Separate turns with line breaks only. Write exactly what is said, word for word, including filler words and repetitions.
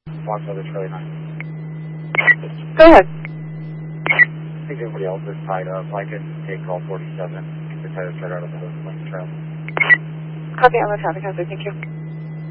Fox Weather Charlie nine.
Go ahead.
I think everybody else is tied up. I can take call forty-seven. The tires right out of the link trail.
Copy on the traffic hazard. Thank you.